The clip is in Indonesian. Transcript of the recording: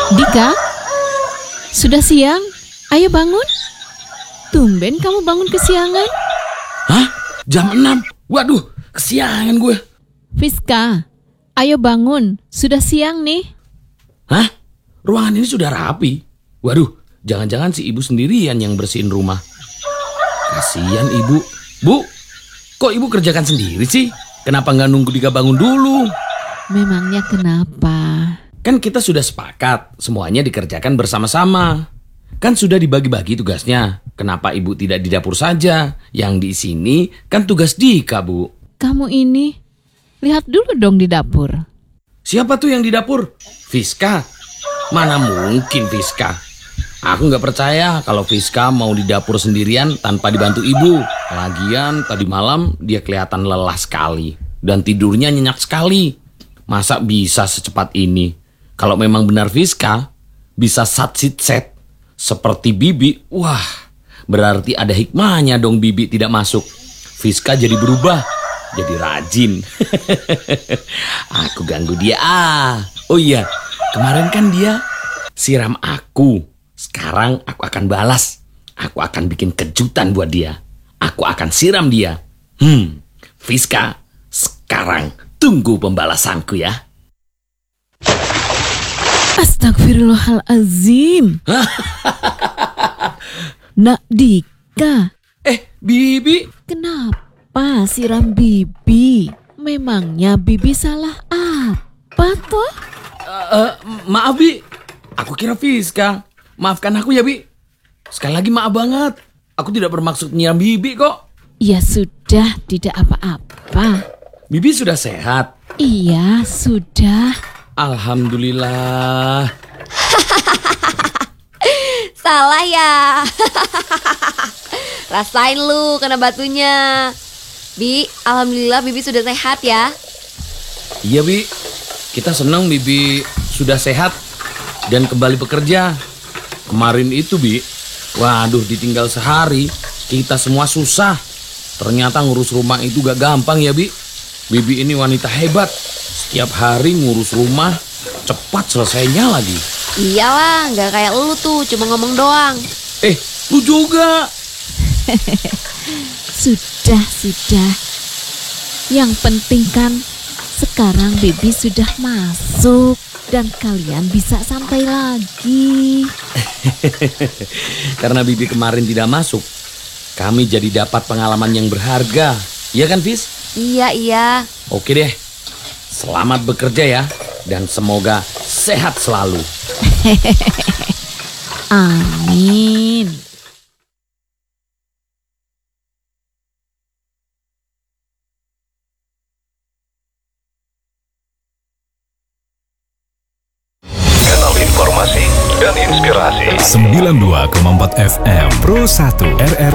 Dika, sudah siang? Ayo bangun. Tumben kamu bangun kesiangan. Hah? Jam 6? Waduh, kesiangan gue. Fiska, ayo bangun. Sudah siang nih. Hah? Ruangan ini sudah rapi. Waduh, jangan-jangan si ibu sendirian yang bersihin rumah. Kasian ibu. Bu, kok ibu kerjakan sendiri sih? Kenapa nggak nunggu Dika bangun dulu? Memangnya kenapa? Kan kita sudah sepakat, semuanya dikerjakan bersama-sama. Kan sudah dibagi-bagi tugasnya. Kenapa ibu tidak di dapur saja? Yang di sini kan tugas Dika, Bu. Kamu ini, lihat dulu dong di dapur. Siapa tuh yang di dapur? Fiska? Mana mungkin Fiska? Aku nggak percaya kalau Fiska mau di dapur sendirian tanpa dibantu ibu. Lagian tadi malam dia kelihatan lelah sekali. Dan tidurnya nyenyak sekali. Masa bisa secepat ini? Kalau memang benar Fiska bisa sat-sit-set seperti Bibi, wah berarti ada hikmahnya dong Bibi tidak masuk. Fiska jadi berubah, jadi rajin. Aku ganggu dia. Oh iya, kemarin kan dia siram aku. Sekarang aku akan balas. Aku akan bikin kejutan buat dia. Aku akan siram dia. Fiska, sekarang tunggu pembalasanku ya. Astagfirullahalazim. Nak Dika, Bibi. kenapa siram Bibi? Memangnya Bibi salah apa toh? Maaf Bi, aku kira Fiska. Maafkan aku ya Bi. Sekali lagi maaf banget. Aku tidak bermaksud nyiram Bibi kok. Ya sudah, tidak apa-apa. Bibi sudah sehat? Iya, sudah. Alhamdulillah. Salah ya. Rasain lu kena batunya. Bi, alhamdulillah Bibi sudah sehat ya. Iya Bi, kita senang Bibi sudah sehat dan kembali bekerja. Kemarin itu Bi, waduh ditinggal sehari, kita semua susah. Ternyata ngurus rumah itu gak gampang ya Bi. Bibi ini wanita hebat. Setiap hari ngurus rumah, cepat selesainya lagi. Iyalah, gak kayak lu tuh, cuma ngomong doang. Lu juga. Sudah. Yang penting kan sekarang Bibi sudah masuk dan kalian bisa santai lagi. Karena Bibi kemarin tidak masuk, kami jadi dapat pengalaman yang berharga. Iya kan Fis? Iya. Oke deh, selamat bekerja ya. Dan semoga sehat selalu. Amin. Kanal informasi dan inspirasi 92,4 FM Pro 1 RRI